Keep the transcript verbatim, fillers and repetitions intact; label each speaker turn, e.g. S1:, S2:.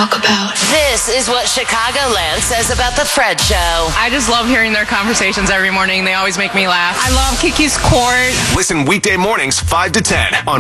S1: talk about.
S2: This is what Chicagoland says about The Fred Show.
S3: I just love hearing their conversations every morning. They always make me laugh. I love Kiki's Court.
S4: Listen weekday mornings five to ten on